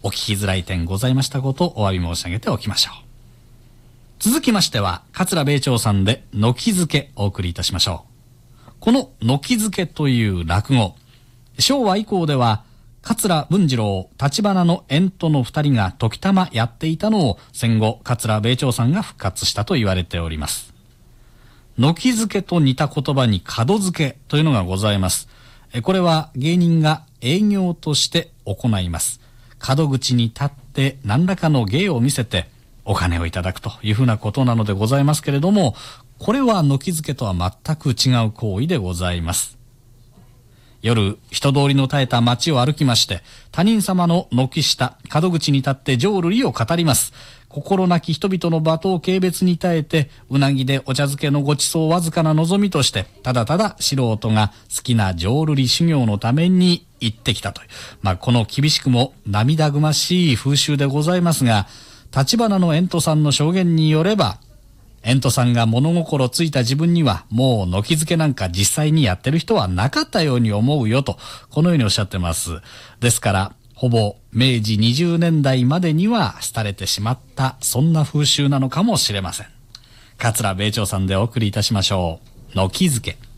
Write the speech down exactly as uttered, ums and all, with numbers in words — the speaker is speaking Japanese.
お聞きづらい点ございましたことをお詫び申し上げておきましょう。続きましては、桂米朝さんで軒付けお送りいたしましょう。この軒付けという落語、昭和以降では、桂文次郎、立花の円との二人が時たまやっていたのを戦後、桂米朝さんが復活したと言われております。軒付けと似た言葉に門付けというのがございます。これは芸人が営業として行います。門口に立って何らかの芸を見せてお金をいただくというふうなことなのでございますけれども、これは軒付けとは全く違う行為でございます。夜、人通りの絶えた街を歩きまして、他人様の軒下、門口に立って浄瑠璃を語ります。心なき人々の罵倒軽蔑に耐えて、うなぎでお茶漬けのごちそうわずかな望みとして、ただただ素人が好きな浄瑠璃修行のために行ってきたという。まあ、この厳しくも涙ぐましい風習でございますが、立花の円人さんの証言によれば、円人さんが物心ついた自分にはもう軒付けなんか実際にやってる人はなかったように思うよと、このようにおっしゃってます。ですからほぼめいじにじゅうねんだいまでには廃れてしまった、そんな風習なのかもしれません。桂米朝さんでお送りいたしましょう。軒付け。